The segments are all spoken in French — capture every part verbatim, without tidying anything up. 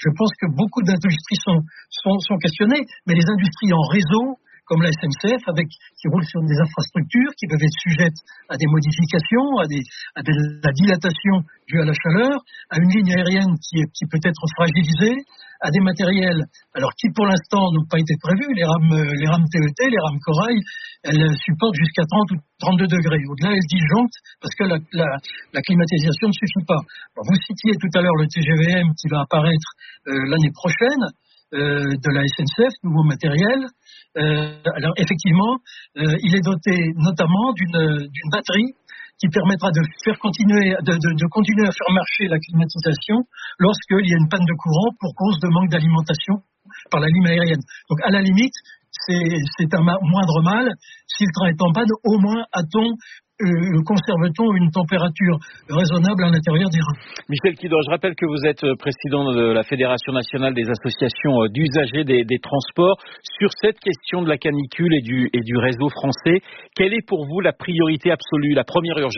je pense que beaucoup d'industries sont, sont, sont questionnées, mais les industries en réseau, comme la S N C F, avec, qui roulent sur des infrastructures qui peuvent être sujettes à des modifications, à, des, à de la dilatation due à la chaleur, à une ligne aérienne qui, est, qui peut être fragilisée, à des matériels, alors qui pour l'instant n'ont pas été prévus, les rames, les rames T E T, les rames corail, elles supportent jusqu'à trente ou trente-deux degrés. Au-delà, elles disjonctent parce que la, la, la climatisation ne suffit pas. Alors, vous citiez tout à l'heure le T G V M qui va apparaître euh, l'année prochaine, euh, de la S N C F, nouveau matériel. Euh, alors effectivement, euh, il est doté notamment d'une, d'une batterie qui permettra de faire continuer, de, de, de continuer à faire marcher la climatisation lorsqu'il y a une panne de courant pour cause de manque d'alimentation par la ligne aérienne. Donc à la limite, c'est, c'est un moindre mal. Si le train est en panne, au moins a-t-on Euh, conserve-t-on une température raisonnable à l'intérieur des rames. Michel Quidor, je rappelle que vous êtes président de la Fédération nationale des associations d'usagers des, des transports. Sur cette question de la canicule et du, et du réseau français, quelle est pour vous la priorité absolue, la première urgence ?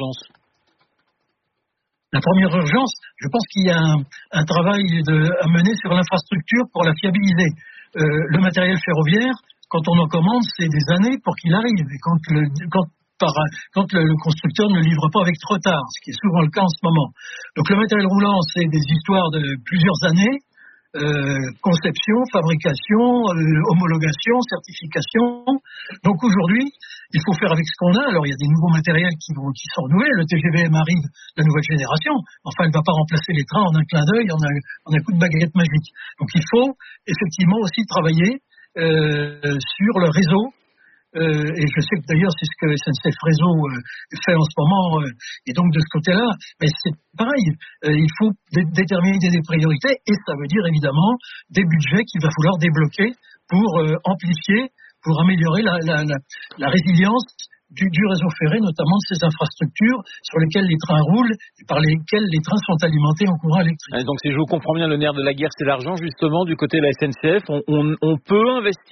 La première urgence, je pense qu'il y a un, un travail de, à mener sur l'infrastructure pour la fiabiliser. Euh, le matériel ferroviaire, quand on en commande, c'est des années pour qu'il arrive. Et quand le, quand Par, quand le, le constructeur ne livre pas avec trop tard, ce qui est souvent le cas en ce moment. Donc le matériel roulant, c'est des histoires de plusieurs années, euh, conception, fabrication, euh, homologation, certification. Donc aujourd'hui, il faut faire avec ce qu'on a. Alors il y a des nouveaux matériels qui, vont, qui sont renouvelés. Le T G V M arrive, la nouvelle génération. Enfin, elle ne va pas remplacer les trains en un clin d'œil, en un, en un coup de baguette magique. Donc il faut effectivement aussi travailler euh, sur le réseau. Euh, et je sais que d'ailleurs c'est ce que S N C F Réseau euh, fait en ce moment, euh, et donc de ce côté-là, mais c'est pareil, euh, il faut dé- déterminer des priorités, et ça veut dire évidemment des budgets qu'il va falloir débloquer pour euh, amplifier, pour améliorer la, la, la, la résilience du, du réseau ferré, notamment de ces infrastructures sur lesquelles les trains roulent et par lesquelles les trains sont alimentés en courant électrique. Et donc si je vous comprends bien, le nerf de la guerre, c'est l'argent justement du côté de la S N C F. On, on, on peut investir ?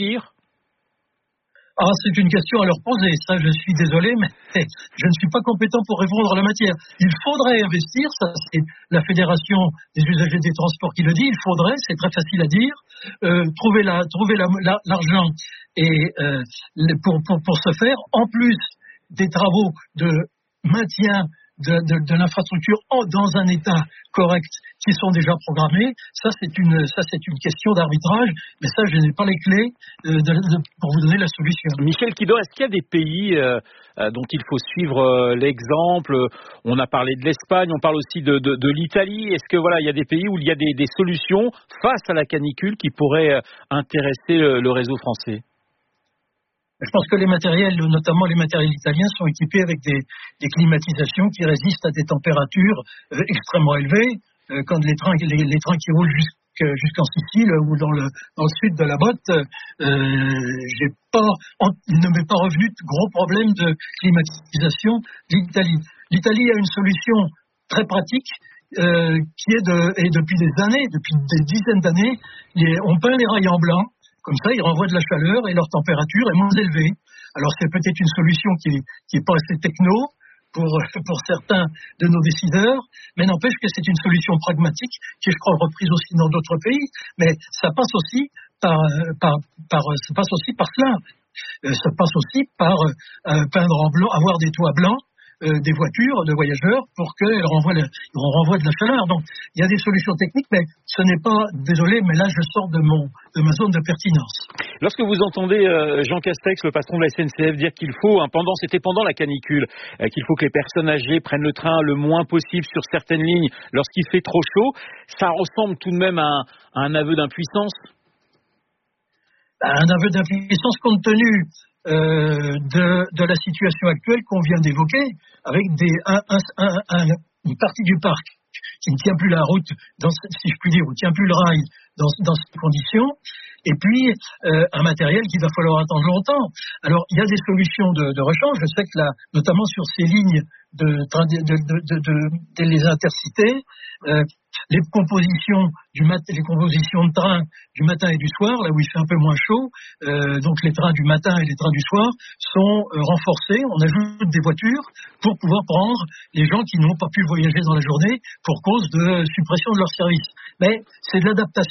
Ah, c'est une question à leur poser. Ça, je suis désolé, mais je ne suis pas compétent pour répondre à la matière. Il faudrait investir, ça c'est la Fédération des usagers des transports qui le dit, il faudrait, c'est très facile à dire, euh, trouver, la, trouver la, la, l'argent et, euh, pour, pour, pour ce faire, en plus des travaux de maintien de, de, de l'infrastructure en, dans un état correct qui sont déjà programmés, ça c'est une, ça c'est une question d'arbitrage, mais ça je n'ai pas les clés de, de, de, pour vous donner la solution. Michel Quidor, est-ce qu'il y a des pays euh, euh, dont il faut suivre euh, l'exemple ? On a parlé de l'Espagne, on parle aussi de, de, de l'Italie. Est-ce que voilà, il y a des pays où il y a des, des solutions face à la canicule qui pourraient euh, intéresser le, le réseau français ? Je pense que les matériels, notamment les matériels italiens, sont équipés avec des, des climatisations qui résistent à des températures euh, extrêmement élevées. Euh, quand les trains, les, les trains qui roulent jusqu'à, jusqu'en Sicile ou dans le, dans le sud de la botte, euh, j'ai pas, en, il ne m'est pas revenu de gros problèmes de climatisation d'Italie. L'Italie a une solution très pratique. Euh, qui est de, et depuis des années, depuis des dizaines d'années, les, on peint les rails en blanc. Comme ça, ils renvoient de la chaleur et leur température est moins élevée. Alors, c'est peut-être une solution qui est, qui est pas assez techno pour, pour certains de nos décideurs, mais n'empêche que c'est une solution pragmatique qui est, je crois, reprise aussi dans d'autres pays. Mais ça passe aussi par, par, par, ça passe aussi par cela. Ça passe aussi par euh, peindre en blanc, avoir des toits blancs. Euh, des voitures de voyageurs pour qu'elles renvoient, le, renvoient de la chaleur. Donc, il y a des solutions techniques, mais ce n'est pas, désolé, mais là, je sors de, mon, de ma zone de pertinence. Lorsque vous entendez euh, Jean Castex, le patron de la S N C F, dire qu'il faut, hein, pendant, c'était pendant la canicule, euh, qu'il faut que les personnes âgées prennent le train le moins possible sur certaines lignes lorsqu'il fait trop chaud, ça ressemble tout de même à un, à un aveu d'impuissance. Un aveu d'impuissance compte tenu Euh, de, de la situation actuelle qu'on vient d'évoquer, avec des, un, un, un, un, une partie du parc qui ne tient plus la route, dans, si je puis dire, ou ne tient plus le rail dans, dans ces conditions, et puis euh, un matériel qu'il va falloir attendre longtemps. Alors, il y a des solutions de, de rechange. Je sais que là, notamment sur ces lignes de, de, de, de, de, de, de les intercités, euh, les compositions du mat- les compositions de trains du matin et du soir, là où il fait un peu moins chaud, euh, donc les trains du matin et les trains du soir sont euh, renforcés. On ajoute des voitures pour pouvoir prendre les gens qui n'ont pas pu voyager dans la journée pour cause de suppression de leur service. Mais c'est de l'adaptation.